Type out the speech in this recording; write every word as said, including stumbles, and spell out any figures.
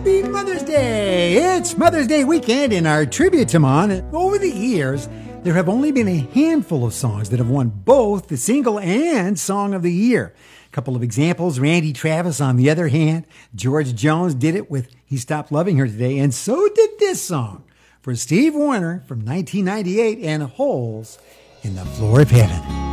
Happy Mother's Day! It's Mother's Day weekend in our tribute to Mom. Over the years, there have only been a handful of songs that have won both the single and song of the year. A couple of examples, Randy Travis on the other hand. George Jones did it with He Stopped Loving Her Today, and so did this song for Steve Wariner from nineteen ninety-eight and Holes in the Floor of Heaven.